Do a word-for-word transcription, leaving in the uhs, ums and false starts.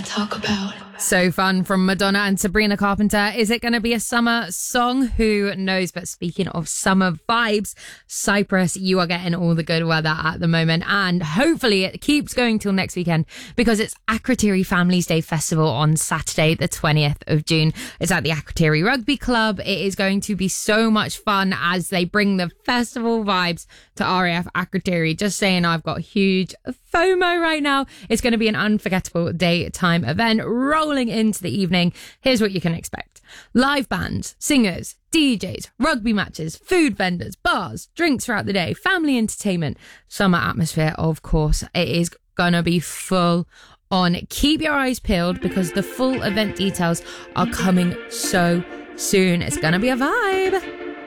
talk about. So fun from Madonna and Sabrina Carpenter. Is it going to be a summer song? Who knows? But speaking of summer vibes, Cyprus, you are getting all the good weather at the moment. And hopefully it keeps going till next weekend because it's Akrotiri Families Day Festival on Saturday, the twentieth of June. It's at the Akrotiri Rugby Club. It is going to be so much fun as they bring the festival vibes to R A F Akrotiri. Just saying, I've got huge FOMO right now. It's going to be an unforgettable daytime event. Rolling into the evening, here's what you can expect. Live bands, singers, D Js, rugby matches, food vendors, bars, drinks throughout the day, family entertainment, summer atmosphere, of course. It is gonna be full on. Keep your eyes peeled because the full event details are coming so soon. It's gonna be a vibe.